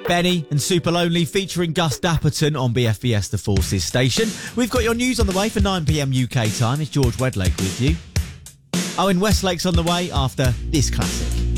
Benny and Super Lonely featuring Gus Dapperton on BFBS The Forces station. We've got your news on the way for 9pm UK time. It's George Wedlake with you. Owen Westlake's on the way after this classic.